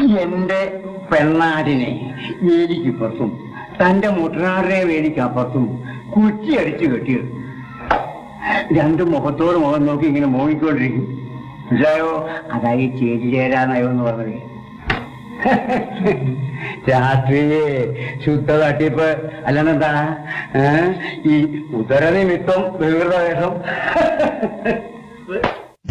എന്റെ പെണ്ണാടിനെ വേലിക്കപ്പുറത്തും തന്റെ മുട്ടനാടിനെ വേലിക്കപ്പുറത്തും കുറ്റി അടിച്ചു കെട്ടിയത്. രണ്ടും മുഖത്തോട് മുഖം നോക്കി ഇങ്ങനെ മോങ്ങിക്കൊണ്ടിരിക്കും. മനസ്സിലായോ? അതായി ചേച്ചി ചേരാനയോ എന്ന് പറഞ്ഞത്. രാത്രിയെ ശുദ്ധ തട്ടിപ്പ് അല്ലെന്നെന്താ ഈ ഉദരനിമിത്തം വികൃത വേഷം.